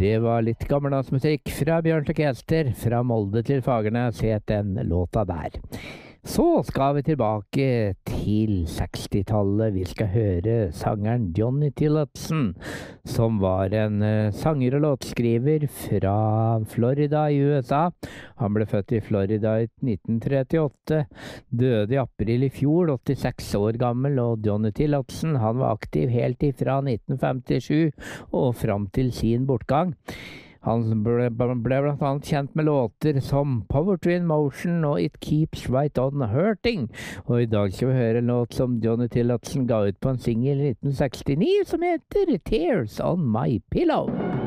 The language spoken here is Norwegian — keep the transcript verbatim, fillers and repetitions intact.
Det var litt gammeldagsmusikk fra Bjørn Orkester, fra Molde til Fagernes, het den låta der. Så skal vi tilbake til sekstitallet. Vi skal høre sangeren Johnny Tillotson, som var en uh, sanger og låtskriver fra Florida i U S A. Han ble født i Florida i nitten trettiåtte, døde i april i fjor, åttiseks år gammel, og Johnny Tillotson, han var aktiv helt ifra nitten femtisju og fram til sin bortgang. Han ble, ble blant annet kjent med låter som Poetry in Motion og It Keeps Right On Hurting. Og i dag skal vi høre en låt som Johnny Tillotson ga ut på en single i nitten sekstini som heter Tears On My Pillow.